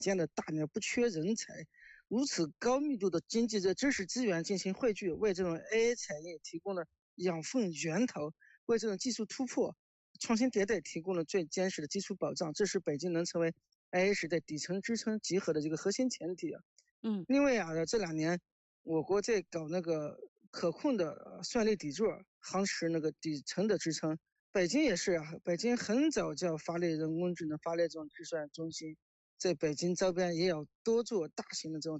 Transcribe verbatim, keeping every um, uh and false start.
建的大呢不缺人才，如此高密度的经济的知识资源进行汇聚，为这种 A I 产业提供了养分源头，为这种技术突破、创新迭代提供了最坚实的基础保障。这是北京能成为 A I 时代底层支撑集合的这个核心前提啊。 嗯， 另外啊，这两年我国在搞那个可控的算力底座，夯实那个底层的支撑。北京也是啊，北京很早就要发力人工智能，发力这种计算中心，在北京周边也要多做大型的这种